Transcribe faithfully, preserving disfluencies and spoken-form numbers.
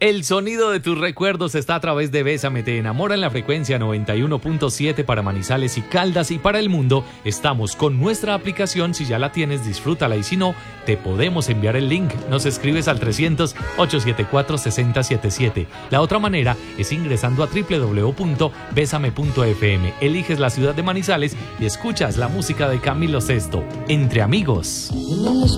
El sonido de tus recuerdos está a través de Bésame, te enamora en la frecuencia noventa y uno punto siete para Manizales y Caldas, y para el mundo estamos con nuestra aplicación. Si ya la tienes, disfrútala, y si no, te podemos enviar el link. Nos escribes al trescientos, ochocientos setenta y cuatro, sesenta setenta y siete. La otra manera es ingresando a doble u doble u doble u punto bésame punto efe eme. Eliges la ciudad de Manizales y escuchas la música de Camilo Sesto. Entre amigos.